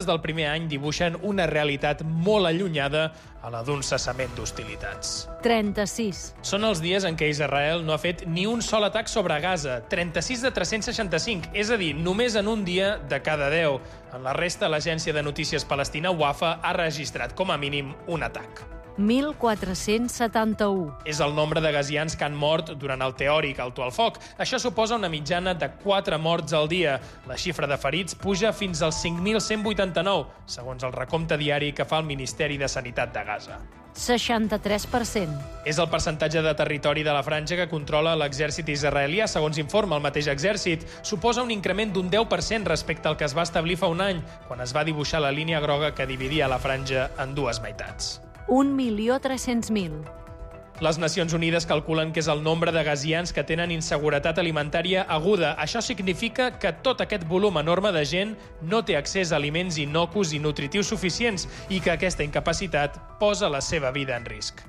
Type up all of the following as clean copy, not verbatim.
del primer any dibuixen una realitat molt allunyada a la d'un cessament d'hostilitats. 36. Són els dies en què Israel no ha fet ni un sol atac sobre Gaza, 36 de 365, és a dir, només en un dia de cada 10. En la resta, l'agència de notícies palestina WAFA ha registrat com a mínim un atac. 1.471. És el nombre de gazians que han mort durant el teòric alto al foc. Això suposa una mitjana de 4 morts al dia. La xifra de ferits puja fins als 5.189, segons el recompte diari que fa el Ministeri de Sanitat de Gaza. 63%. És el percentatge de territori de la franja que controla l'exèrcit israelià, segons informa el mateix exèrcit. Suposa un increment d'un 10% respecte al que es va establir fa un any, quan es va dibuixar la línia groga que dividia la franja en dues meitats. 1.300.000. Les Nacions Unides calculen que és el nombre de gazians que tenen inseguretat alimentària aguda. Això significa que tot aquest volum enorme de gent no té accés a aliments innocus i nutritius suficients i que aquesta incapacitat posa la seva vida en risc.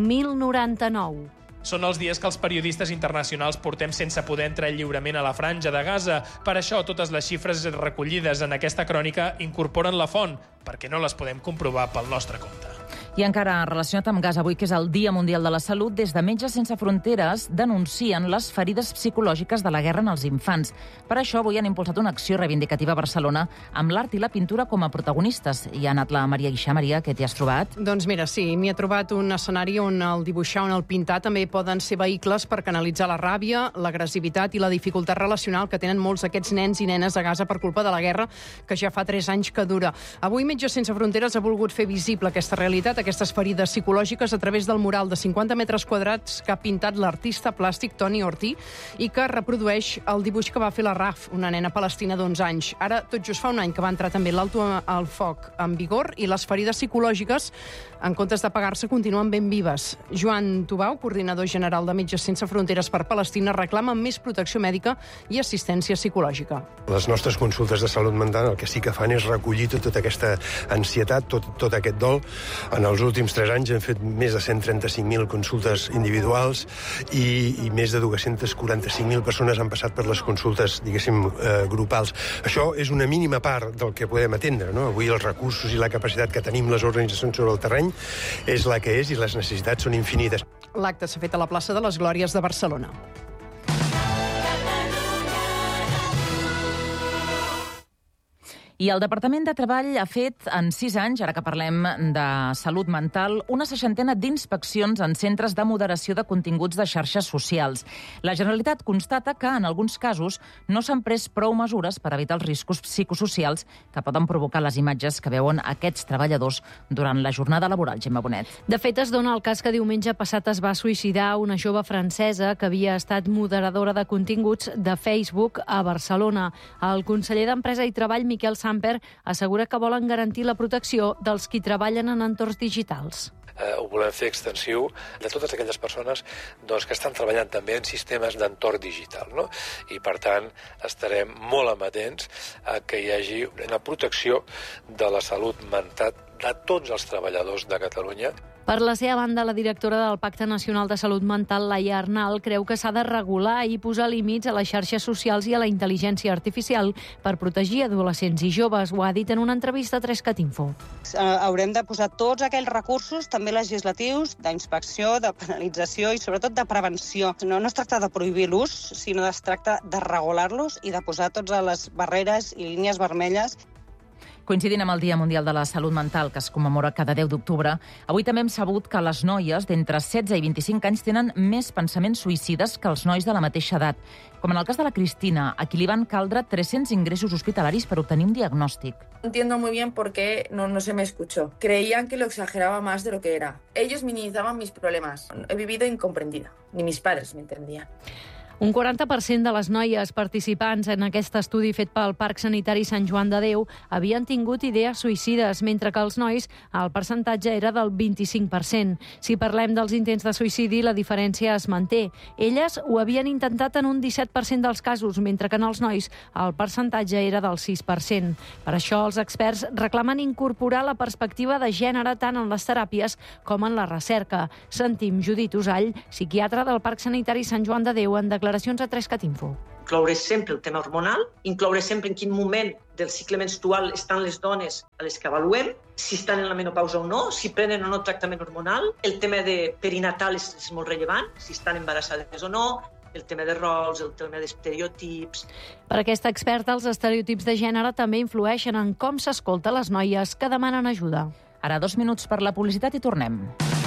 1.099. Són els dies que els periodistes internacionals portem sense poder entrar lliurement a la franja de Gaza. Per això, totes les xifres recollides en aquesta crònica incorporen la font, perquè no les podem comprovar pel nostre compte. I encara relacionat amb Gaza, avui que és el Dia Mundial de la Salut, des de Metges Sense Fronteres denuncien les ferides psicològiques de la guerra en els infants. Per això avui han impulsat una acció reivindicativa a Barcelona amb l'art i la pintura com a protagonistes. Hi ha anat la Maria Guixà. Maria, què t'hi has trobat? Doncs mira, sí, m'hi he trobat un escenari on el dibuixar, on el pintar també poden ser vehicles per canalitzar la ràbia, l'agressivitat i la dificultat relacional que tenen molts d'aquests nens i nenes a Gaza per culpa de la guerra, que ja fa 3 anys que dura. Avui Metges Sense Fronteres ha volgut fer visible aquesta realitat, aquestes ferides psicològiques a través del mural de 50 metres quadrats que ha pintat l'artista plàstic Toni Ortí i que reprodueix el dibuix que va fer la Raf, una nena palestina d'11 anys. Ara, tot just fa un any que va entrar també l'alto al foc en vigor i les ferides psicològiques, en comptes d'apagar-se, continuen ben vives. Joan Tubau, coordinador general de Metges Sense Fronteres per Palestina, reclama més protecció mèdica i assistència psicològica. Les nostres consultes de salut mental el que sí que fan és recollir tota aquesta ansietat, tot aquest dol. En els últims 3 anys hem fet més de 135.000 consultes individuals i més de 245.000 persones han passat per les consultes, diguéssim, grupals. Això és una mínima part del que podem atendre, no? Avui els recursos i la capacitat que tenim les organitzacions sobre el terreny és la que és i les necessitats són infinites. L'acte s'ha fet a la plaça de les Glòries de Barcelona. I el Departament de Treball ha fet en 6 anys, ara que parlem de salut mental, una 60ena d'inspeccions en centres de moderació de continguts de xarxes socials. La Generalitat constata que, en alguns casos, no s'han pres prou mesures per evitar els riscos psicosocials que poden provocar les imatges que veuen aquests treballadors durant la jornada laboral. Gemma Bonet. De fet, es dona el cas que diumenge passat es va suïcidar una jove francesa que havia estat moderadora de continguts de Facebook a Barcelona. El conseller d'Empresa i Treball, Miquel Samper, assegura que volen garantir la protecció dels qui treballen en entorns digitals. Ho volem fer extensiu de totes aquelles persones que estan treballant també en sistemes d'entorn digital, no? I, per tant, estarem molt amatents a que hi hagi una protecció de la salut mental de tots els treballadors de Catalunya. Per la seva banda, la directora del Pacte Nacional de Salut Mental, Laia Arnal, creu que s'ha de regular i posar límits a les xarxes socials i a la intel·ligència artificial per protegir adolescents i joves. Ho ha dit en una entrevista a 3catinfo. Haurem de posar tots aquells recursos, també legislatius, d'inspecció, de penalització i sobretot de prevenció. No es tracta de prohibir l'ús, sinó es tracta de regular-los i de posar totes les barreres i línies vermelles. Coincidint amb el Dia Mundial de la Salut Mental, que es commemora cada 10 d'octubre, avui també hem sabut que les noies d'entre 16 i 25 anys tenen més pensaments suïcides que els nois de la mateixa edat. Com en el cas de la Cristina, a qui li van caldre 300 ingressos hospitalaris per obtenir un diagnòstic. Entiendo muy bien por qué no se me escuchó. Creían que lo exageraba más de lo que era. Ellos minimizaban mis problemas. He vivido incomprendida. Ni mis padres me entendían. Un 40% de les noies participants en aquest estudi fet pel Parc Sanitari Sant Joan de Déu havien tingut idees suïcides, mentre que els nois el percentatge era del 25%. Si parlem dels intents de suïcidi, la diferència es manté. Elles ho havien intentat en un 17% dels casos, mentre que en els nois el percentatge era del 6%. Per això els experts reclamen incorporar la perspectiva de gènere tant en les teràpies com en la recerca. Sentim Judit Usall, psiquiatra del Parc Sanitari Sant Joan de Déu, en declaracions a 3catinfo. Incloure sempre el tema hormonal, incloure sempre en quin moment del cicle menstrual estan les dones a les que avaluem, si estan en la menopausa o no, si prenen o no tractament hormonal. El tema de perinatal és molt rellevant, si estan embarassades o no, el tema de rols, el tema d'estereotips. Per aquesta experta, els estereotips de gènere també influeixen en com s'escolta les noies que demanen ajuda. Ara 2 minuts per la publicitat i tornem.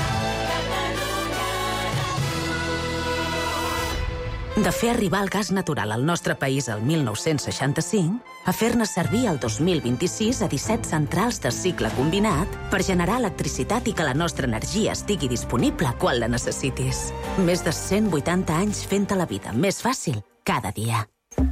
De fer arribar el gas natural al nostre país el 1965 a fer-ne servir el 2026 a 17 centrals de cicle combinat per generar electricitat i que la nostra energia estigui disponible quan la necessitis. Més de 180 anys fent-te la vida més fàcil cada dia.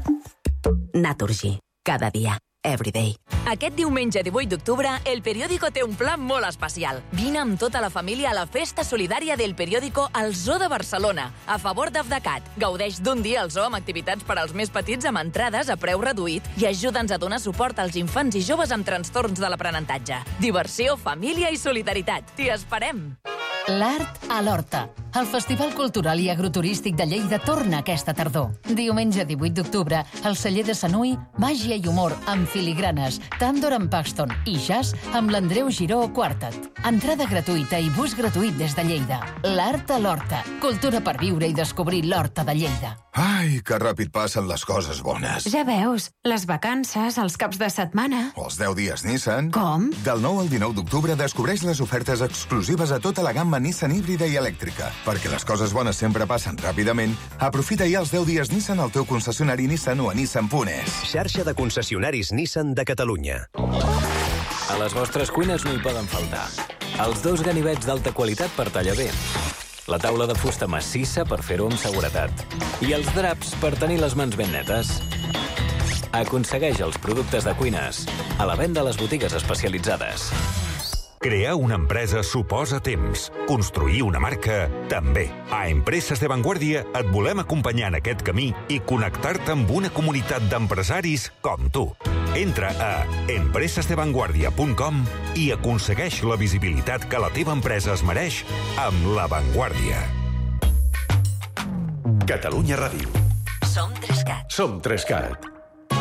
Naturgy. Cada dia. Everyday. Aquest diumenge 18 d'octubre, El Periódico té un plan molt especial. Vine amb tota la família a la festa solidària del Periódico al Zoo de Barcelona, a favor d'Afdecat. Gaudeix d'un dia al zoo amb activitats per als més petits amb entrades a preu reduït i ajuda'ns a donar suport als infants i joves amb trastorns de l'aprenentatge. Diversió, família i solidaritat. T'hi esperem! L'Art a l'Horta. El Festival Cultural i Agroturístic de Lleida torna aquesta tardor. Diumenge 18 d'octubre, al celler de Sanui, màgia i humor amb filigranes, Tandor and Paxton i jazz amb l'Andreu Giró Quartet. Entrada gratuïta i bus gratuït des de Lleida. L'Art a l'Horta. Cultura per viure i descobrir l'Horta de Lleida. Ai, que ràpid passen les coses bones. Ja veus, les vacances, els caps de setmana... Els 10 dies Nissan. Com? Del 9 al 19 d'octubre descobreix les ofertes exclusives a tota la gamma Nissan híbrida i elèctrica. Perquè les coses bones sempre passen ràpidament, aprofita ja els 10 dies Nissan al teu concessionari Nissan o a nissan.es. Xarxa de concessionaris Nissan de Catalunya. A les vostres cuines no hi poden faltar els 2 ganivets d'alta qualitat per tallar bé, la taula de fusta massissa per fer-ho amb seguretat i els draps per tenir les mans ben netes. Aconsegueix els productes de cuines a la venda a les botigues especialitzades. Crear una empresa suposa temps. Construir una marca, també. A Empreses de Vanguardia et volem acompanyar en aquest camí i connectar-te amb una comunitat d'empresaris com tu. Entra a empresesdevanguardia.com i aconsegueix la visibilitat que la teva empresa es mereix amb La Vanguardia. Catalunya Ràdio. Som 3CAT. Som 3CAT.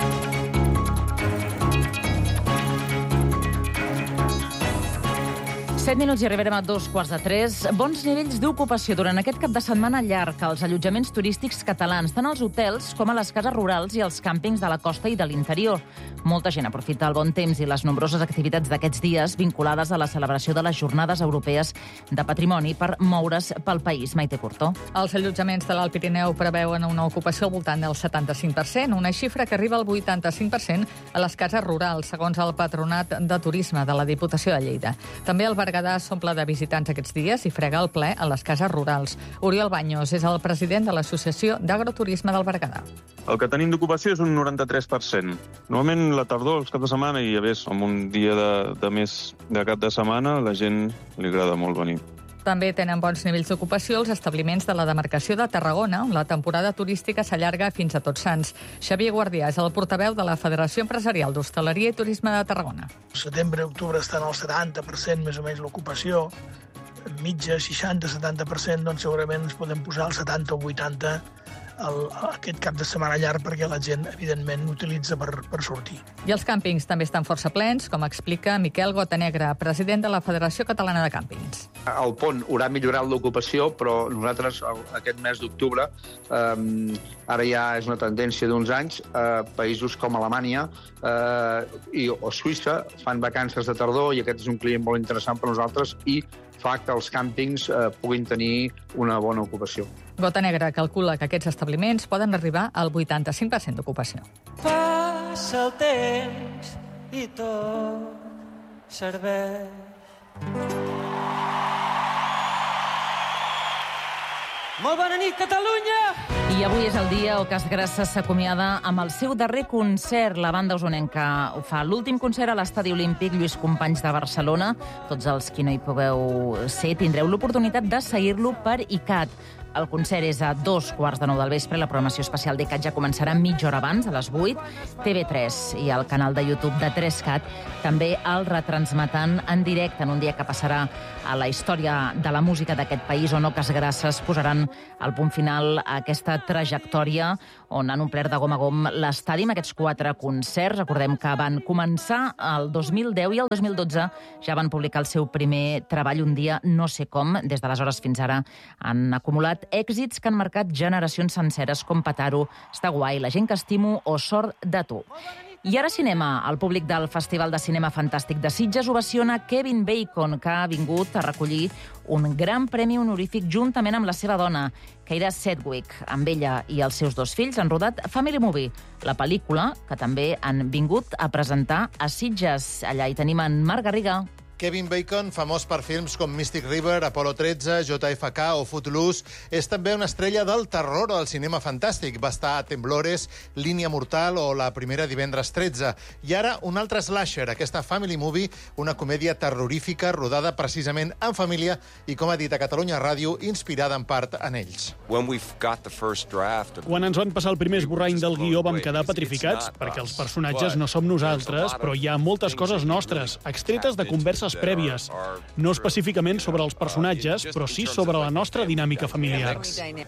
Set minuts i arribarem a 2:15. Bons nivells d'ocupació durant aquest cap de setmana llarg als allotjaments turístics catalans, tant als hotels com a les cases rurals i als càmpings de la costa i de l'interior. Molta gent aprofita el bon temps i les nombroses activitats d'aquests dies vinculades a la celebració de les Jornades Europees de Patrimoni per moure's pel país. Maite Curto. Els allotjaments de l'Alt Pirineu preveuen una ocupació al voltant del 75%, una xifra que arriba al 85% a les cases rurals, segons el Patronat de Turisme de la Diputació de Lleida. També el Berguedà s'omple de visitants aquests dies i frega el ple a les cases rurals. Oriol Baños és el president de l'Associació d'Agroturisme del Berguedà. El que tenim d'ocupació és un 93%. Normalment la tardor, els caps de setmana, i a més, amb un dia de més de cap de setmana, la gent li agrada molt venir. També tenen bons nivells d'ocupació els establiments de la demarcació de Tarragona, on la temporada turística s'allarga fins a Tots Sants. Xavier Guardià és el portaveu de la Federació Empresarial d'Hostaleria i Turisme de Tarragona. Setembre i octubre estan al 70%, més o menys, l'ocupació. Mitja, 60-70%, doncs segurament ens podem posar al 70 o 80% aquest cap de setmana llarg perquè la gent, evidentment, utilitza per sortir. I els càmpings també estan força plens, com explica Miquel Gotanegra, president de la Federació Catalana de Càmpings. El pont haurà millorat l'ocupació, però nosaltres aquest mes d'octubre, ara ja és una tendència d'uns anys, països com Alemanya o Suïssa fan vacances de tardor i aquest és un client molt interessant per nosaltres i fa que els càmpings puguin tenir una bona ocupació. Gotanegra calcula que aquests establiments poden arribar al 85% d'ocupació. Passa el temps i tot serveix. Molt bona nit, Catalunya! I avui és el dia que Esgrassa s'acomiada amb el seu darrer concert. La banda usonenca ho fa. L'últim concert a l'Estadi Olímpic Lluís Companys de Barcelona. Tots els qui no hi pugueu ser tindreu l'oportunitat de seguir-lo per ICAT. El concert és a 2:15 del vespre. La programació especial d'ECAT ja començarà mitja hora abans, a les 8. TV3 i el canal de YouTube de 3CAT també el retransmetan en directe en un dia que passarà a la història de la música d'aquest país, on Oques Grasses posaran el punt final a aquesta trajectòria on han omplert de gom a gom l'estadi amb aquests 4 concerts. Recordem que van començar el 2010 i el 2012 ja van publicar el seu primer treball, Un dia no sé com. Des d'aleshores fins ara han acumulat èxits que han marcat generacions senceres com Pataro, Està guai, La gent que estimo o Sort de tu. I ara cinema. El públic del Festival de Cinema Fantàstic de Sitges ovaciona Kevin Bacon, que ha vingut a recollir un gran premi honorífic juntament amb la seva dona, Keira Sedgwick. Amb ella i els seus 2 fills han rodat Family Movie, la pel·lícula que també han vingut a presentar a Sitges. Allà hi tenim en Marc Garriga. Kevin Bacon, famós per films com Mystic River, Apollo 13, JFK o Footloose, és també una estrella del terror del cinema fantàstic. Va estar a Temblores, Línia Mortal o La primera divendres 13. I ara un altre slasher, aquesta Family Movie, una comèdia terrorífica rodada precisament en família i, com ha dit a Catalunya Ràdio, inspirada en part en ells. Quan ens van passar el primer esborrany del guió vam quedar petrificats, perquè els personatges no som nosaltres, però hi ha moltes coses nostres, extretes de converses prèvies. No específicament sobre els personatges, però sí sobre la nostra dinàmica familiar.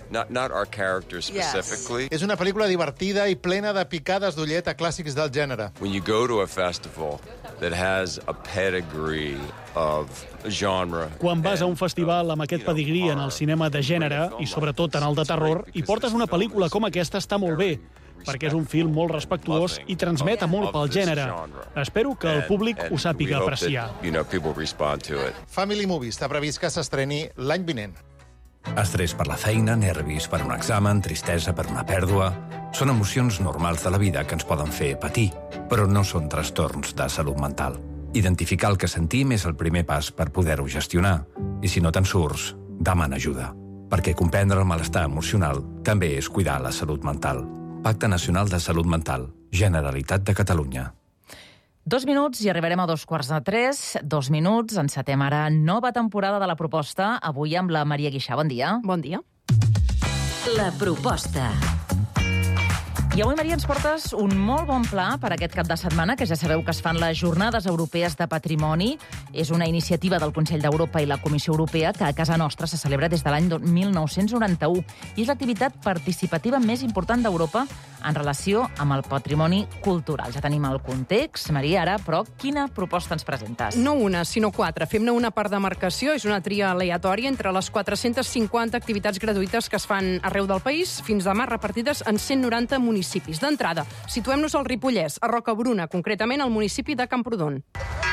És una pel·lícula divertida i plena de picades d'ullet a clàssics del gènere. When you go to a festival that has a pedigree of genre. Quan vas a un festival amb aquest pedigrí en el cinema de gènere, i sobretot en el de terror, i portes una pel·lícula com aquesta, està molt bé, perquè és un film molt respectuós i transmet molt pel gènere. Espero que el públic ho sàpiga apreciar. Family Movie està previst que s'estreni l'any vinent. Estrès per la feina, nervis per un examen, tristesa per una pèrdua... Són emocions normals de la vida que ens poden fer patir, però no són trastorns de salut mental. Identificar el que sentim és el primer pas per poder-ho gestionar. I si no te'n surts, demana ajuda. Perquè comprendre el malestar emocional també és cuidar la salut mental. Pacte Nacional de Salut Mental. Generalitat de Catalunya. 2 minuts i arribarem a 2:15. 2 minuts, encetem ara nova temporada de La Proposta. Avui amb la Maria Guixà. Bon dia. Bon dia. La Proposta. I avui, Maria, ens portes un molt bon pla per aquest cap de setmana, que ja sabeu que es fan les Jornades Europees de Patrimoni. És una iniciativa del Consell d'Europa i la Comissió Europea que a casa nostra se celebra des de l'any 1991 i és l'activitat participativa més important d'Europa en relació amb el patrimoni cultural. Ja tenim el context, Maria, ara, però quina proposta ens presentes? No una, sinó 4. Fem-ne una per demarcació, és una tria aleatòria entre les 450 activitats gratuïtes que es fan arreu del país, fins demà repartides en 190 municipis. D'entrada, situem-nos al Ripollès, a Rocabruna, concretament al municipi de Camprodon.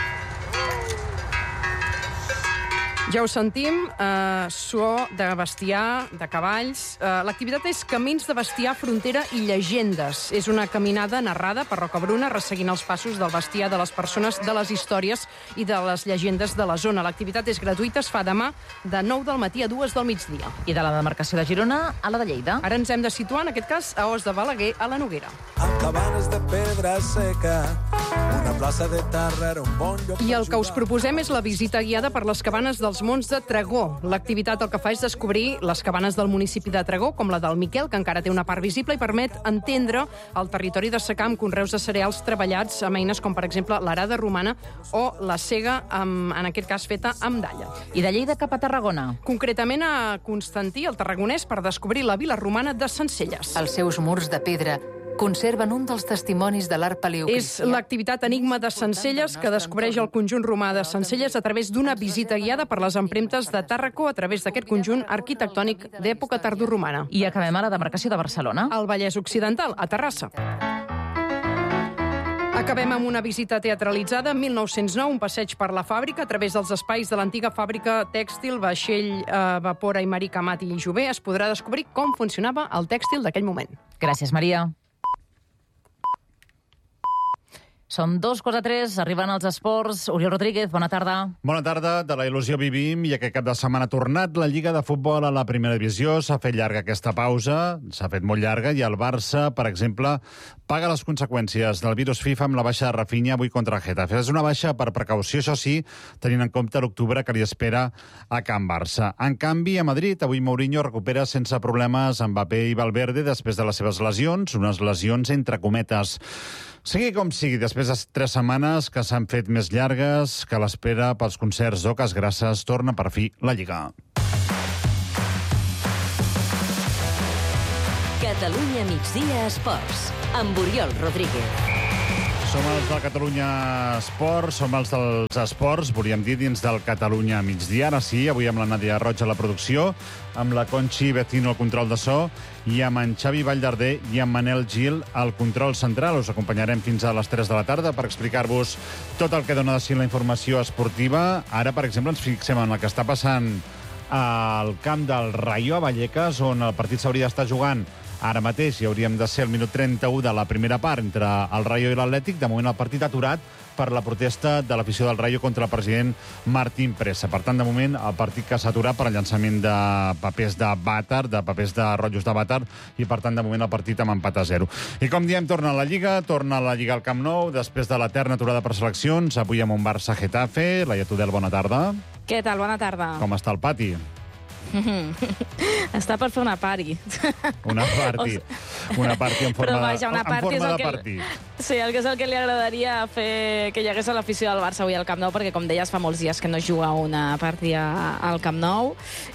Ja ho sentim, so de bestiar, de cavalls. L'activitat és Camins de bestiar, frontera i llegendes. És una caminada narrada per Rocabruna, resseguint els passos del bestiar, de les persones, de les històries i de les llegendes de la zona. L'activitat és gratuïta, es fa demà de 9 del matí a 2 del migdia. I de la demarcació de Girona a la de Lleida? Ara ens hem de situar, en aquest cas, a Os de Balaguer, a la Noguera. Amb cabanes de pedra seca, una plaça de terra era un bon lloc... I el que us proposem és la visita guiada per les cabanes dels Monts de Tregó. L'activitat el que fa és descobrir les cabanes del municipi de Tregó, com la del Miquel, que encara té una part visible i permet entendre el territori de secà amb conreus de cereals treballats amb eines com, per exemple, l'arada romana o la sega, en aquest cas, feta amb dalla. I de Lleida cap a Tarragona? Concretament a Constantí, el tarragonès, per descobrir la vila romana de Sencelles. Els seus murs de pedra conserven un dels testimonis de l'art paleocristià. És l'activitat Enigma de Sencelles, que descobreix el conjunt romà de Sencelles a través d'una visita guiada per les empremtes de Tàrraco a través d'aquest conjunt arquitectònic d'època tardoromana. I acabem a la demarcació de Barcelona. Al Vallès Occidental, a Terrassa. Acabem amb una visita teatralitzada. En 1909, un passeig per la fàbrica a través dels espais de l'antiga fàbrica tèxtil, vaixell, Vapora i Marí Camat i Jové. Es podrà descobrir com funcionava el tèxtil d'aquell moment. Gràcies, Maria. Són 2:03, arriben els esports. Oriol Rodríguez, bona tarda. Bona tarda, de la il·lusió vivim i aquest cap de setmana ha tornat la Lliga de Futbol a la primera divisió. S'ha fet llarga aquesta pausa, s'ha fet molt llarga, i el Barça, per exemple, paga les conseqüències del virus FIFA amb la baixa de Rafinha avui contra el Getafe. És una baixa per precaució, això sí, tenint en compte l'octubre que li espera a Can Barça. En canvi, a Madrid, avui Mourinho recupera sense problemes Mbappé i Valverde després de les seves lesions, unes lesions entre cometes. Sigui com sigui, després de 3 setmanes que s'han fet més llargues, que l'espera pels concerts d'Oques Grasses, torna per fi la Lliga. Catalunya migdia esports, amb Oriol Rodríguez. Som els del Catalunya Esports, som els dels esports, volíem dir, dins del Catalunya migdia. Ara sí, avui amb la Nàdia Roig a la producció, amb la Conchi Vecino al control de so, i amb en Xavi Valldarder i en Manel Gil al control central. Us acompanyarem fins a les 3 de la tarda per explicar-vos tot el que dona de si la informació esportiva. Ara, per exemple, ens fixem en el que està passant al camp del Rayo a Vallecas, on el partit s'hauria d'estar jugant ara mateix, i hauríem de ser al minut 31 de la primera part entre el Rayo i l'Atlètic. De moment el partit aturat per la protesta de l'afició del Rayo contra el president Martín Presa. Per tant, de moment, el partit que s'ha aturat per al llançament de papers de vàter, de papers de rotllos de vàter, i per tant, de moment, el partit amb empat a 0. I com diem, torna la Lliga al Camp Nou, després de l'eterna aturada per seleccions, avui amb un Barça-Getafe. Laia Tudel, bona tarda. Què tal? Bona tarda. Com està el pati? Està per fer una party. Una party en forma, vaja, de partit. Sí, és el que li agradaria fer que hi hagués a l'afició del Barça avui al Camp Nou, perquè, com deies, fa molts dies que no es juga una partida al Camp Nou,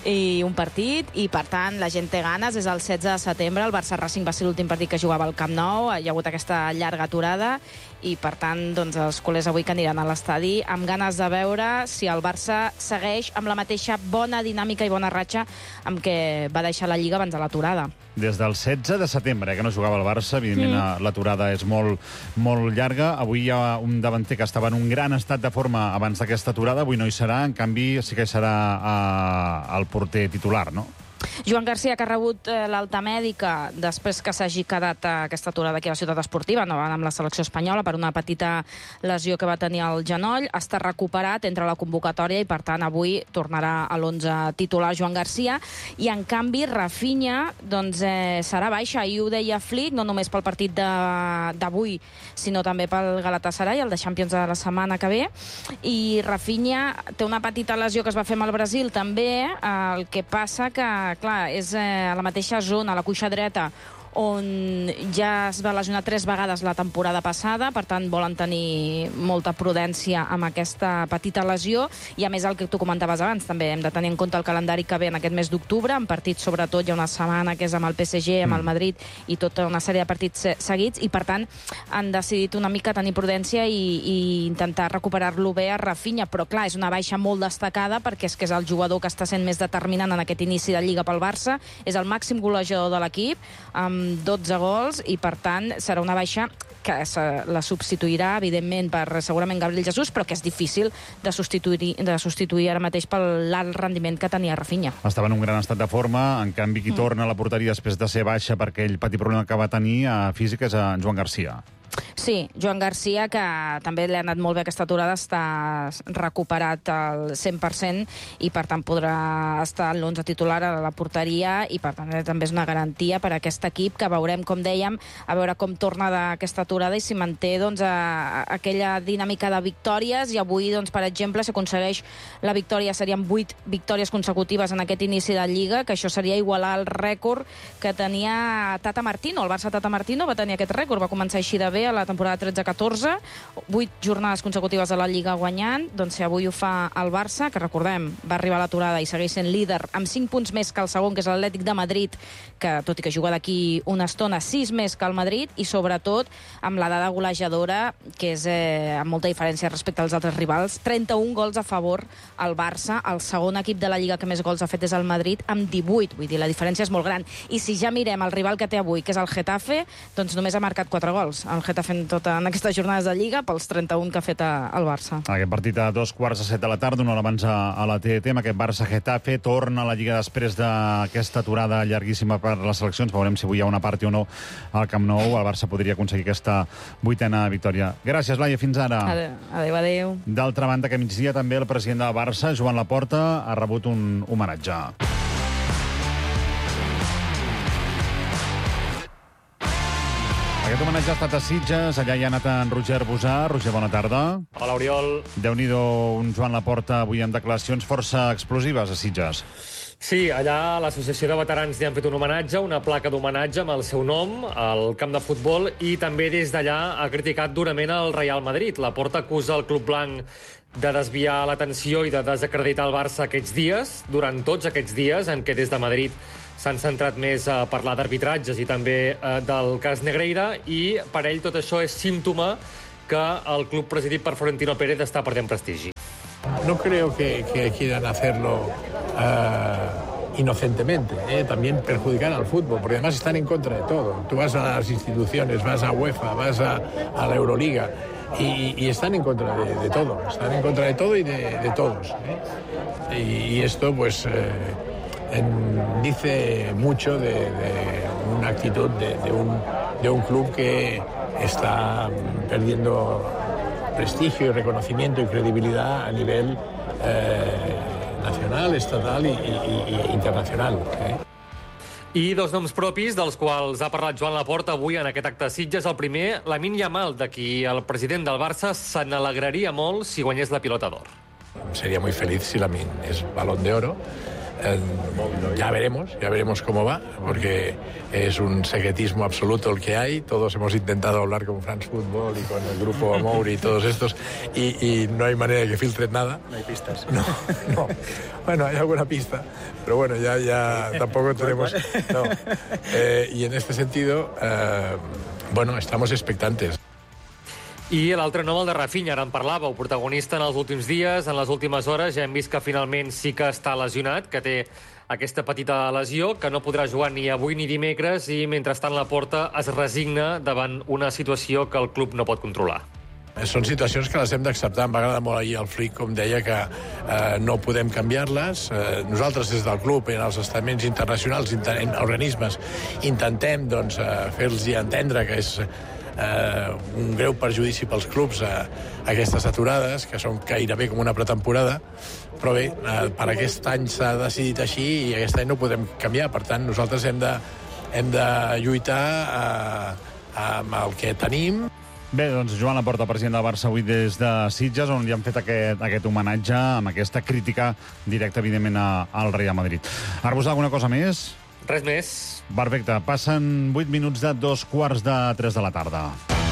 i un partit, i per tant la gent té ganes. És el 16 de setembre, el Barça-Racing va ser l'últim partit que jugava al Camp Nou, hi ha hagut aquesta llarga aturada, i per tant doncs, els culers avui que aniran a l'estadi amb ganes de veure si el Barça segueix amb la mateixa bona dinàmica i bona ratxa amb què va deixar la Lliga abans de l'aturada. Des del 16 de setembre, que no jugava el Barça, evidentment l'aturada és molt, molt llarga. Avui hi ha un davanter que estava en un gran estat de forma abans d'aquesta aturada, avui no hi serà, en canvi sí que hi serà el porter titular, no? Joan Garcia, que ha rebut l'alta mèdica després que s'hagi quedat aquesta aturada aquí a la ciutat esportiva, no va anar amb la selecció espanyola per una petita lesió que va tenir al genoll, està recuperat, entra a la convocatòria i per tant avui tornarà a l'11 titular Joan Garcia, i en canvi Rafinha doncs, serà baixa. Ahir ho deia Flick, no només pel partit d'avui sinó també pel Galatasaray, el de Champions de la setmana que ve, i Rafinha té una petita lesió que es va fer amb el Brasil també, el que passa que clar, és a la mateixa zona, a la cuixa dreta, on ja es va lesionar 3 vegades la temporada passada, per tant volen tenir molta prudència amb aquesta petita lesió, i a més el que tu comentaves abans, també hem de tenir en compte el calendari que ve en aquest mes d'octubre, en partits sobretot, hi ha una setmana que és amb el PSG, amb el Madrid, i tota una sèrie de partits seguits, i per tant han decidit una mica tenir prudència i intentar recuperar-lo bé a Rafinha, però clar, és una baixa molt destacada perquè és que és el jugador que està sent més determinant en aquest inici de Lliga pel Barça, és el màxim golejador de l'equip, amb 12 gols, i per tant serà una baixa que la substituirà, evidentment, per segurament Gabriel Jesús, però que és difícil de substituir ara mateix per l'alt rendiment que tenia Rafinha. Estava en un gran estat de forma, en canvi qui torna a la porteria després de ser baixa per aquell petit problema que va tenir físic és en Joan Garcia. Sí, Joan Garcia, que també li ha anat molt bé aquesta aturada, està recuperat al 100% i per tant podrà estar en l'11 titular a la porteria, i per tant també és una garantia per a aquest equip que veurem, com dèiem, a veure com torna d'aquesta aturada i si manté doncs, aquella dinàmica de victòries, i avui, doncs, per exemple, si aconsegueix la victòria serien 8 victòries consecutives en aquest inici de Lliga, que això seria igualar el rècord que tenia Tata Martino. El Barça Tata Martino va tenir aquest rècord, va començar així de bé a la temporada 13-14, 8 jornades consecutives a la Lliga guanyant. Doncs si avui ho fa el Barça, que recordem, va arribar a l'aturada i segueix sent líder amb 5 punts més que el segon, que és l'Atlètic de Madrid, que tot i que juga d'aquí una estona, 6 més que el Madrid, i sobretot amb la dada golejadora, que és amb molta diferència respecte als altres rivals. 31 gols a favor al Barça, el segon equip de la Lliga que més gols ha fet és el Madrid, amb 18, vull dir, la diferència és molt gran. I si ja mirem el rival que té avui, que és el Getafe, doncs només ha marcat 4 gols. El Getafe en aquestes jornades de Lliga, pels 31 que ha fet el Barça. Aquest partit a 2:45 de la tarda, una hora abans a la TDT, amb aquest Barça-Getafe, torna a la Lliga després d'aquesta aturada llarguíssima per les seleccions. Veurem si avui hi ha una parti o no al Camp Nou. El Barça podria aconseguir aquesta 8ª victòria. Gràcies, Laia, fins ara. Adéu. D'altra banda, que migdia també el president del Barça, Joan Laporta, ha rebut un homenatge. Aquest homenatge ha estat a Sitges, allà hi ha anat en Roger Busà. Roger, bona tarda. Hola, Oriol. Déu-n'hi-do, un Joan Laporta avui amb declaracions força explosives a Sitges. Sí, allà a l'Associació de Veterans li han fet un homenatge, una placa d'homenatge amb el seu nom, al camp de futbol, i també des d'allà ha criticat durament el Real Madrid. Laporta acusa el club blanc de desviar l'atenció i de desacreditar el Barça aquests dies, durant tots aquests dies en què des de Madrid s'han centrat més a parlar d'arbitratges i també del cas Negreira, i per ell tot això és símptoma que el club presidit per Florentino Pérez està perdent prestigi. No creo que quieran hacerlo inocentemente, también perjudicar al fútbol, porque además están en contra de todo. Tú vas a las instituciones, vas a UEFA, vas a la Euroliga, y están en contra de todo, están en contra de todo y de todos. Y esto, pues, dice mucho de una actitud de un club que está perdiendo prestigio y reconocimiento y credibilidad a nivel nacional, estatal i internacional. I dos noms propis dels quals ha parlat Joan Laporta avui en aquest acte de Sitges. El primer, Lamine Yamal, de qui el president del Barça se n'alegraria molt si guanyés la Pilota d'Or. Sería muy feliz si Lamine es Balón de Oro. Ya veremos cómo va, porque es un secretismo absoluto el que hay. Todos hemos intentado hablar con France Football y con el grupo Mouri y todos estos, y no hay manera de que filtren nada. No hay pistas. No. Bueno, hay alguna pista, pero bueno, ya tampoco tenemos... No. Y en este sentido, bueno, estamos expectantes. I l'altre nom, el de Rafinha, ara en parlàveu, protagonista en els últims dies, en les últimes hores. Ja hem vist que finalment sí que està lesionat, que té aquesta petita lesió, que no podrà jugar ni avui ni dimecres, i mentrestant Laporta es resigna davant una situació que el club no pot controlar. Són situacions que les hem d'acceptar. M'agrada molt ahir el Flick, com deia, que no podem canviar-les. Nosaltres, des del club, en els estaments internacionals, en organismes, intentem doncs, fer-los entendre que és un greu perjudici pels clubs aquestes aturades, que són gairebé com una pretemporada, però bé, per aquest any s'ha decidit així i aquest any no podem canviar. Per tant, nosaltres hem de lluitar amb el que tenim. Bé, doncs Joan Laporta, president del Barça, avui des de Sitges, on li han fet aquest homenatge amb aquesta crítica directa, evidentment, al Real Madrid. Arbusà, alguna cosa més? Res més. Perfecte. Passen 8 minuts de 2:45 de la tarda.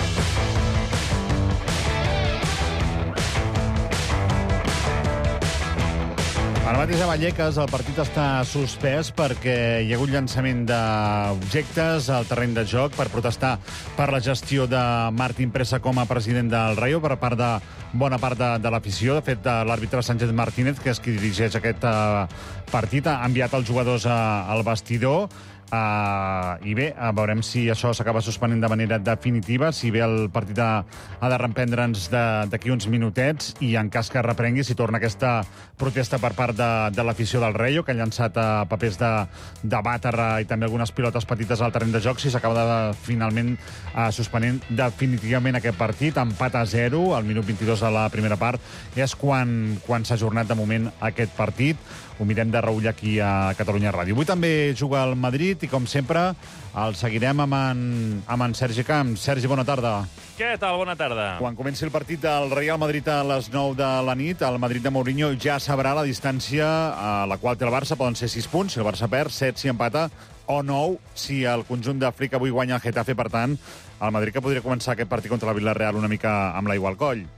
Ara mateix a Vallecas el partit està suspès perquè hi ha hagut llançament d'objectes al terreny de joc per protestar per la gestió de Martín Presa com a president del Rayo per part de bona part de l'afició. De fet, l'àrbitre Sánchez Martínez, que és qui dirigeix aquest partit, ha enviat els jugadors al vestidor. I bé, veurem si això s'acaba suspenent de manera definitiva, si bé el partit ha de reprendre'ns d'aquí uns minutets, i en cas que reprengui, si torna aquesta protesta per part de l'afició del Rayo, que ha llançat papers de vàter i també algunes pilotes petites al terreny de joc, si s'acaba finalment suspenent definitivament aquest partit. Empat a 0, al minut 22 de la primera part, és quan s'ha ajornat de moment aquest partit. Ho mirem de reull aquí a Catalunya Ràdio. Avui també juga el Madrid i, com sempre, el seguirem amb en Sergi Camps. Sergi, bona tarda. Què tal? Bona tarda. Quan comenci el partit del Real Madrid a les 9 de la nit, el Madrid de Mourinho ja sabrà la distància a la qual té el Barça. Poden ser 6 punts, si el Barça perd, 7 si empata, o 9 si el conjunt d'Àfrica avui guanya el Getafe. Per tant, el Madrid que podria començar aquest partit contra la Villarreal una mica amb l'aigua al coll.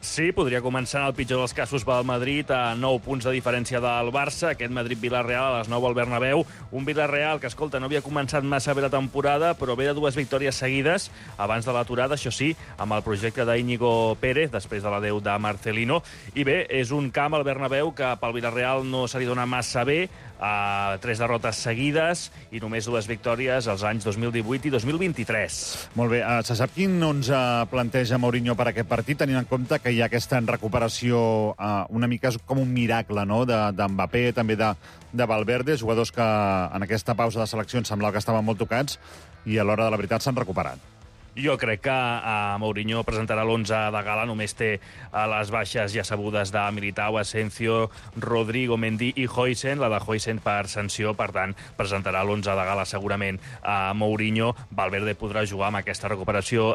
Sí, podria començar en el pitjor dels casos pel Madrid a 9 punts de diferència del Barça. Aquest Madrid-Villarreal a les 9 al Bernabéu. Un Villarreal que, escolta, no havia començat massa bé la temporada, però ve de 2 victòries seguides abans de l'aturada, això sí, amb el projecte d'Íñigo Pérez, després de l'adeu de Marcelino. I bé, és un camp al Bernabéu que pel Villarreal no se li dona massa bé, 3 derrotes seguides i només 2 victòries als anys 2018 i 2023. Molt bé, se sap quin 11 planteja Mourinho per aquest partit, tenint en compte que hi ha aquesta recuperació una mica com un miracle, no?, de Mbappé, també de Valverde, jugadors que en aquesta pausa de seleccions semblava que estaven molt tocats i a l'hora de la veritat s'han recuperat. Jo crec que Mourinho presentarà l'11 de gala, només té les baixes ja sabudes de Militao, Asensio, Rodrigo, Mendy i Huijsen, la de Huijsen per sanció, per tant, presentarà l'11 de gala segurament a Mourinho. Valverde podrà jugar amb aquesta recuperació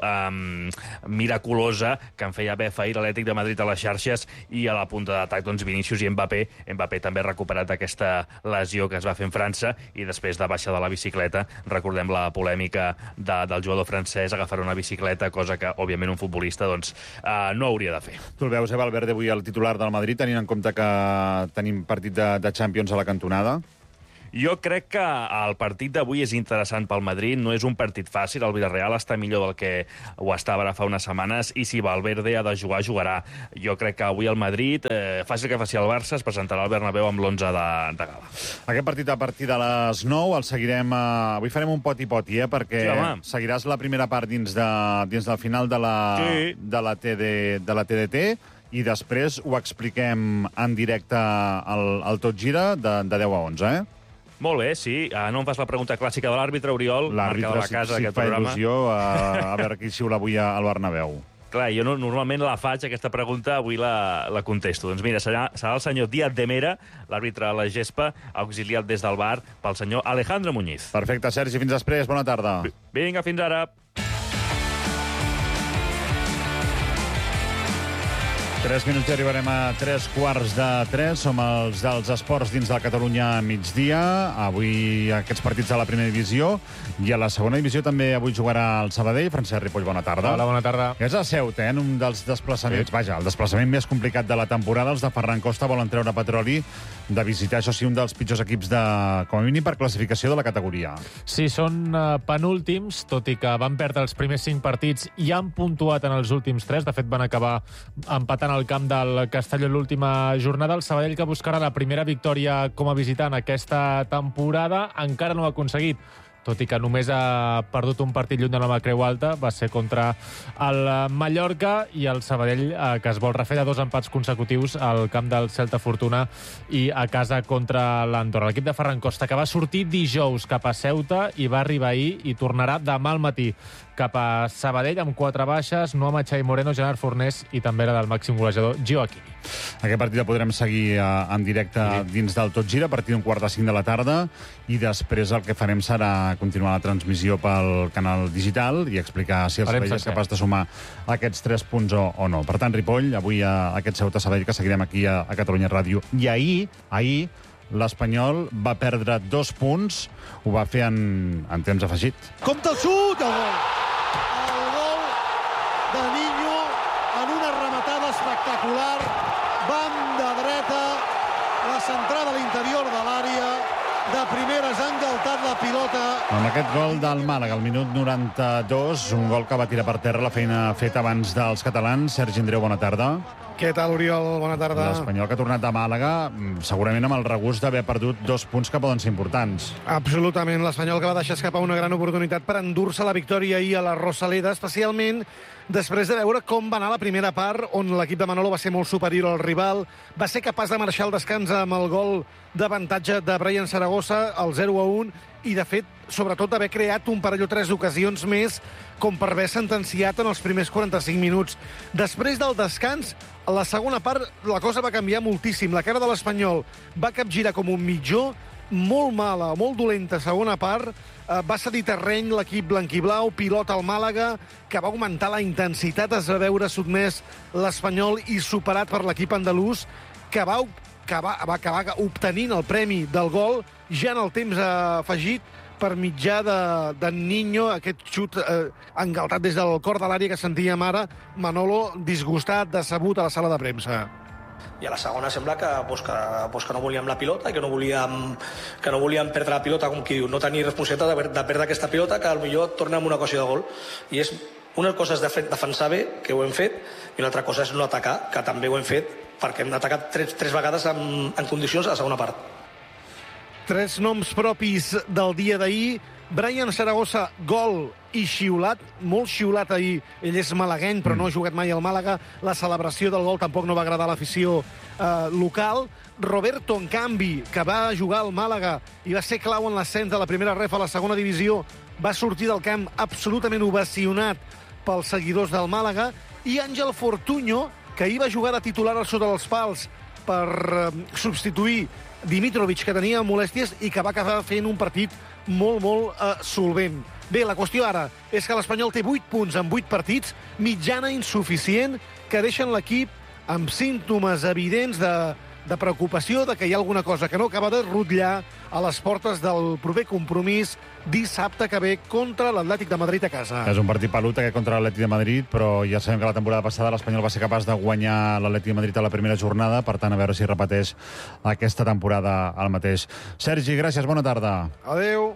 miraculosa que en feia haver ahir l'Atlètic de Madrid a les xarxes, i a la punta d'atac, doncs, Vinícius i Mbappé. Mbappé també ha recuperat aquesta lesió que es va fer en França i després de baixa de la bicicleta, recordem la polèmica del jugador francès agafar una bicicleta, cosa que, òbviament, un futbolista doncs, no hauria de fer. Tu el veus, Valverde, avui el titular del Madrid, tenint en compte que tenim partit de Champions a la cantonada? Jo crec que el partit d'avui és interessant pel Madrid, no és un partit fàcil, el Villarreal està millor del que ho estava ara fa unes setmanes, i si Valverde ha de jugar, jugarà. Jo crec que avui el Madrid, fàcil que faci el Barça, es presentarà al Bernabéu amb l'11 de gala. Aquest partit a partir de les 9 el seguirem... Avui farem un poti-poti, perquè sí, seguiràs la primera part dins del final de la TDT, i després ho expliquem en directe al Tot Gira de 10 a 11, Molt bé, sí. No em fas la pregunta clàssica de l'àrbitre, Oriol, marca de la casa d'aquest programa. L'àrbitre sí fa il·lusió a veure qui xiula avui al Bernabéu. Clar, jo normalment la faig, aquesta pregunta, avui la contesto. Doncs mira, serà el senyor Díaz de Mera, l'àrbitre a la gespa, auxiliat des del VAR pel senyor Alejandro Muñiz. Perfecte, Sergi, fins després, bona tarda. Vinga, fins ara. 3 minuts i arribarem a 3:15. Som els dels esports dins de la Catalunya migdia. Avui aquests partits de la primera divisió. I a la segona divisió també avui jugarà el Sabadell. Francesc Ripoll, bona tarda. Hola, bona tarda. És a Ceuta, en un dels desplaçaments. Vaja, el desplaçament més complicat de la temporada. Els de Ferran Costa volen treure Petroli de visitar, això sí, un dels pitjors equips com a mínim per classificació de la categoria. Sí, són penúltims, tot i que van perdre els primers 5 partits i han puntuat en els últims 3. De fet, van acabar empatant al camp del Castelló en l'última jornada. El Sabadell, que buscarà la primera victòria com a visitant aquesta temporada, encara no ho ha aconseguit, tot i que només ha perdut un partit lluny de la Creu Alta, va ser contra el Mallorca, i el Sabadell, que es vol refer de 2 empats consecutius al camp del Celta Fortuna i a casa contra l'Andorra. L'equip de Ferran Costa, que va sortir dijous cap a Ceuta i va arribar ahir i tornarà demà al matí cap a Sabadell amb 4 baixes, Noam Xavi Moreno, Gerard Fornés i també la del màxim golejador Gio Aquini. Aquest partit el podrem seguir en directe dins del Tot Gira a partir d'un 4:45 de la tarda, i després el que farem serà continuar la transmissió pel canal digital i explicar si el Sabadell és capaç de sumar aquests 3 punts o no. Per tant, Ripoll, avui aquest Ceuta Sabadell que seguirem aquí a Catalunya Ràdio. I ahir l'Espanyol va perdre 2 punts, ho va fer en temps afegit. Compte el xut, el gol de Niño en una rematada espectacular, banda dreta, la centrada a l'interior de l'àrea, de primeres ha engaltat la pilota. Amb aquest gol del Màlaga, al minut 92, un gol que va tirar per terra la feina feta abans dels catalans. Sergi Andreu, bona tarda. Què tal, Oriol? Bona tarda. L'Espanyol, que ha tornat a Màlaga, segurament amb el regust d'haver perdut 2 punts que poden ser importants. Absolutament. L'Espanyol, que va deixar escapar una gran oportunitat per endur-se la victòria ahir a la Rosaleda, especialment després de veure com va anar la primera part, on l'equip de Manolo va ser molt superior al rival, va ser capaç de marxar al descans amb el gol d'avantatge de Brian Zaragoza, el 0-1, i, de fet, sobretot d'haver creat un parell o 3 d'ocasions més, com per haver sentenciat en els primers 45 minuts. Després del descans, a la segona part, la cosa va canviar moltíssim. La cara de l'Espanyol va capgirar com un mitjó, molt mala, molt dolenta segona part, va cedir terreny l'equip blanquiblau, pilota al Màlaga, que va augmentar la intensitat, es va veure sotmès l'Espanyol i superat per l'equip andalús, que va acabar obtenint el premi del gol ja en el temps afegit, per mitjà de Niño, aquest xut engaltat des del cor de l'àrea que sentíem ara, Manolo disgustat, decebut a la sala de premsa. I a la segona sembla que no volíem la pilota i que no volíem perdre la pilota, com qui diu, no tenir responsabilitat de perdre aquesta pilota, que potser torna amb una ocasió de gol. I és una cosa és defensar bé, que ho hem fet, i una altra cosa és no atacar, que també ho hem fet, perquè hem atacat tres vegades en condicions a la segona part. 3 noms propis del dia d'ahir. Brian Zaragoza, gol i xiulat, molt xiulat ahir. Ell és malagueny, però no ha jugat mai al Màlaga. La celebració del gol tampoc no va agradar a l'afició local. Roberto, en canvi, que va jugar al Màlaga i va ser clau en l'ascens de la primera ref a la segona divisió, va sortir del camp absolutament ovacionat pels seguidors del Màlaga. I Àngel Fortuño, que ahir va jugar de titular sota els pals per substituir Dimitrovic, que tenia molèsties i que va acabar fent un partit molt solvent. Bé, la qüestió ara és que l'Espanyol té 8 punts en 8 partits, mitjana insuficient, que deixen l'equip amb símptomes evidents de preocupació, de que hi ha alguna cosa que no acaba de rutllar a les portes del proper compromís dissabte que ve contra l'Atlètic de Madrid a casa. És un partit pelut aquest contra l'Atlètic de Madrid, però ja sabem que la temporada passada l'Espanyol va ser capaç de guanyar l'Atlètic de Madrid a la primera jornada, per tant, a veure si repeteix aquesta temporada el mateix. Sergi, gràcies, bona tarda. Adéu.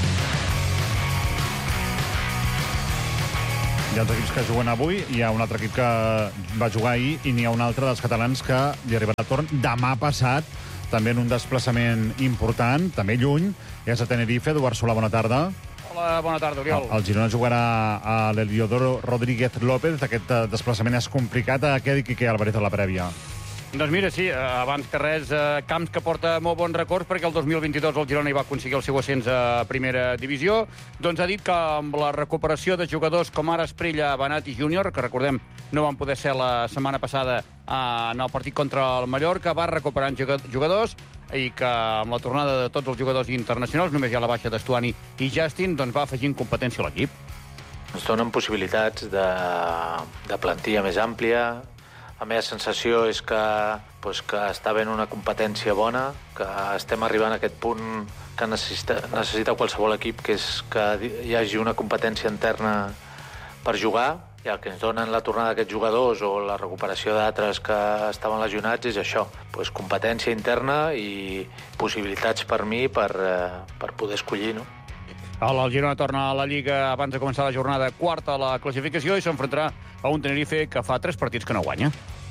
Hi ha els equips que juguen avui, hi ha un altre equip que va jugar ahir i n'hi ha un altre dels catalans que li arribarà el torn demà passat, també en un desplaçament important, també lluny, és a Tenerife. Eduard Solà, bona tarda. Hola, bona tarda, Oriol. El Girona jugarà a l'Heliodoro Rodríguez López. Aquest desplaçament és complicat. Què dic Quique Álvarez a la prèvia? Doncs mira, sí, abans que res, Camps que porta molt bons records perquè el 2022 el Girona hi va aconseguir el seu ascens a primera divisió. Doncs ha dit que amb la recuperació de jugadors com ara Esprilla, Benat i Júnior, que recordem no van poder ser la setmana passada en el partit contra el Mallorca, va recuperant jugadors i que amb la tornada de tots els jugadors internacionals, només hi ha la baixa d'Estuani i Justin, doncs va afegint competència a l'equip. Ens donen possibilitats de plantilla més àmplia. La meva sensació és que està havent una competència bona, que estem arribant a aquest punt que necessita qualsevol equip, que és que hi hagi una competència interna per jugar, i el que ens donen la tornada d'aquests jugadors o la recuperació d'altres que estaven lesionats és això, competència interna i possibilitats per mi per poder escollir, no? El Girona torna a la Lliga abans de començar la jornada quarta a la classificació i s'enfrontarà a un Tenerife que fa 3 partits que no guanya.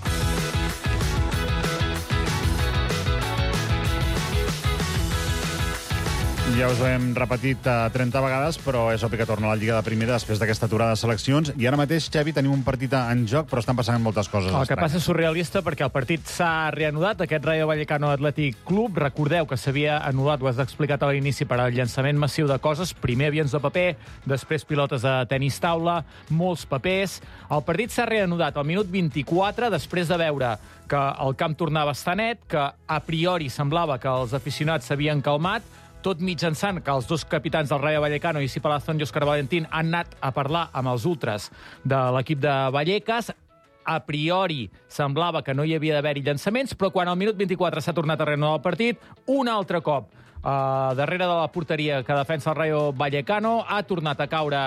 Ja us ho hem repetit 30 vegades, però és obvi que torna a la Lliga de Primera després d'aquesta aturada de seleccions. I ara mateix, Xavi, tenim un partit en joc, però estan passant moltes coses. El que passa és surrealista perquè el partit s'ha reanudat, aquest Rayo Vallecano Athletic Club. Recordeu que s'havia anul·lat, ho has explicat a l'inici, per al llançament massiu de coses. Primer avions de paper, després pilotes de tenis taula, molts papers. El partit s'ha reanudat al minut 24, després de veure que el camp tornava a estar net, que a priori semblava que els aficionats s'havien calmat, tot mitjançant que els dos capitans del Rayo Vallecano, Isi Palazón i Óscar Valentín, han anat a parlar amb els ultras de l'equip de Vallecas. A priori semblava que no hi havia d'haver-hi llançaments, però quan al minut 24 s'ha tornat a reanudar el partit, un altre cop darrere de la porteria que defensa el Rayo Vallecano, ha tornat a caure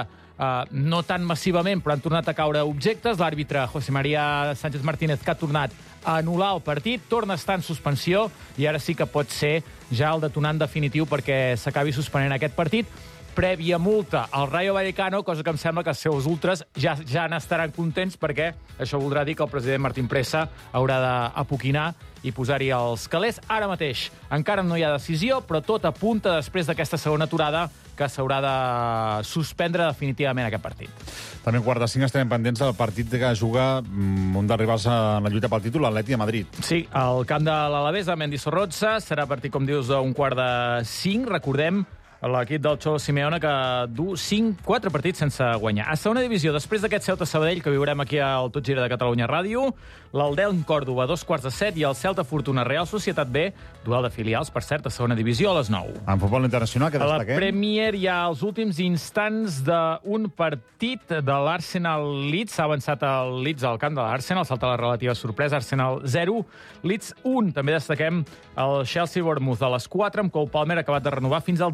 no tan massivament, però han tornat a caure objectes. L'àrbitre José María Sánchez Martínez, que ha tornat a anul·lar el partit, torna a estar en suspensió i ara sí que pot ser ja el detonant definitiu perquè s'acabi suspenent aquest partit. Prèvia multa al Rayo Vallecano, cosa que em sembla que els seus ultras ja n'estaran contents perquè això voldrà dir que el president Martín Presa haurà d'apoquinar i posar-hi els calés. Ara mateix encara no hi ha decisió, però tot apunta després d'aquesta segona aturada que s'haurà de suspendre definitivament aquest partit. També en quart de 5 estarem pendents del partit que juga un dels rivals en la lluita pel títol, l'Atlètic de Madrid. Sí, al camp de l'Alavés, a Mendizorroza, serà partit, com dius, d'un quart de 5. Recordem l'equip del Cholo Simeone que du 4 partits sense guanyar. A segona divisió, després d'aquest Ceuta Sabadell que viurem aquí al Tot Gira de Catalunya Ràdio, l'Eldelm Còrdova a 2:15 i el Celta Fortuna Real Societat B, duel de filials, per cert, a segona divisió a les 9. En futbol internacional, què destaquem? A la Premier hi ha els últims instants d'un partit de l'Arsenal Leeds. Ha avançat el Leeds al camp de l'Arsenal, salta la relativa sorpresa, Arsenal 0, Leeds 1. També destaquem el Chelsea Bournemouth a les 4, amb Cole Palmer acabat de renovar fins al 2030.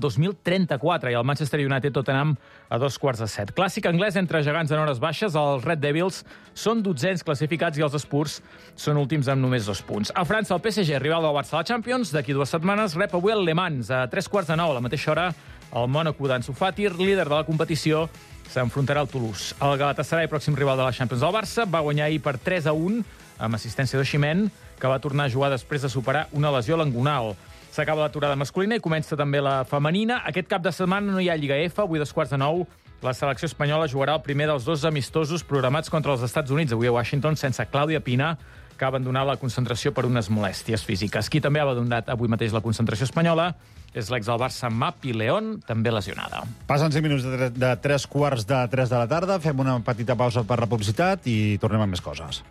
34, i el Manchester United Tottenham a 6:45. Clàssic anglès entre gegants en hores baixes. Els Red Devils són 12ens classificats i els Spurs són últims amb només 2 punts. A França, el PSG, rival del Barça a la Champions, d'aquí 2 setmanes, rep avui el Le Mans a 9:15. A la mateixa hora, el Mónaco d'Ansu Fati, líder de la competició, s'enfrontarà al Toulouse. El Galatasaray, pròxim rival de la Champions del Barça, va guanyar ahir per 3-1 amb assistència d'Osimhen, que va tornar a jugar després de superar una lesió a l'angonal. S'acaba l'aturada masculina i comença també la femenina. Aquest cap de setmana no hi ha Lliga F. Avui, 9:15, la selecció espanyola jugarà el primer dels 2 amistosos programats contra els Estats Units, avui a Washington, sense Clàudia Pina, que ha abandonat la concentració per unes molèsties físiques. Qui també ha abandonat avui mateix la concentració espanyola és l'ex del Barça, Mapi León, també lesionada. Passen 5 minuts de 3:45 de la tarda. Fem una petita pausa per la publicitat i tornem amb més coses.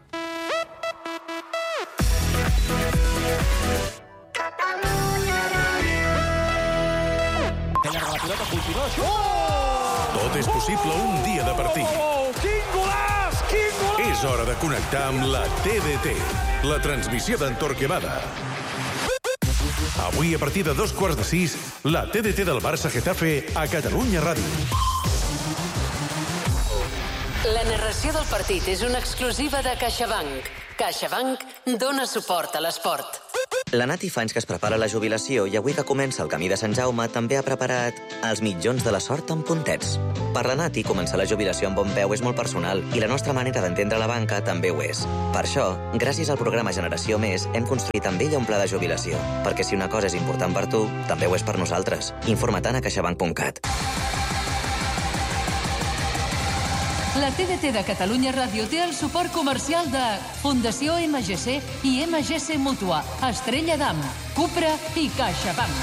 Tot és possible un dia de partit. Quin golaç! Quin golaç! És hora de connectar amb la TDT, la transmissió d'en Torquemada. Avui, a partir de 5:15, la TDT del Barça Getafe a Catalunya Ràdio. La narració del partit és una exclusiva de CaixaBank. CaixaBank dona suport a l'esport. La Nati fa anys que es prepara la jubilació i avui que comença el camí de Sant Jaume també ha preparat els mitjons de la sort amb puntets. Per la Nati, començar la jubilació amb bon peu és molt personal i la nostra manera d'entendre la banca també ho és. Per això, gràcies al programa Generació Més, hem construït amb ella un pla de jubilació. Perquè si una cosa és important per tu, també ho és per nosaltres. Informa-te'n a caixabank.cat. La TDT de Catalunya Ràdio té el suport comercial de Fundació MGC i MGC Mútua, Estrella d'Am, Cupra i CaixaBank.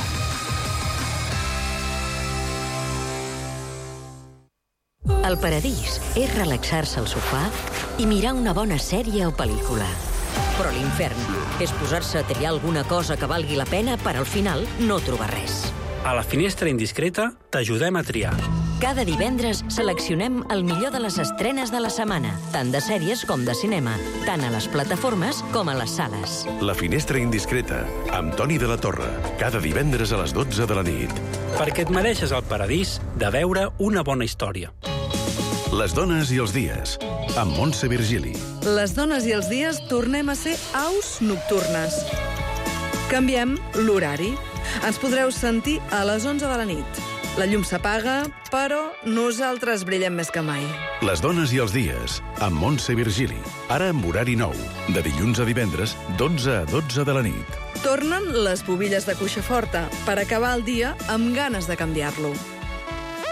El paradís és relaxar-se al sofà i mirar una bona sèrie o pel·lícula. Però l'infern és posar-se a triar alguna cosa que valgui la pena per al final no trobar res. A la Finestra Indiscreta t'ajudem a triar. Cada divendres seleccionem el millor de les estrenes de la setmana, tant de sèries com de cinema, tant a les plataformes com a les sales. La Finestra Indiscreta, amb Toni de la Torre, cada divendres a les 12 de la nit. Perquè et mereixes el paradís de veure una bona història. Les dones i els dies, amb Montse Virgili. Les dones i els dies tornem a ser aus nocturnes. Canviem l'horari. Ens podreu sentir a les 11 de la nit. La llum s'apaga, però nosaltres brillem més que mai. Les dones i els dies, amb Montse Virgili. Ara amb horari nou, de dilluns a divendres, d'11 a 12 de la nit. Tornen les bobilles de cuixa forta per acabar el dia amb ganes de canviar-lo.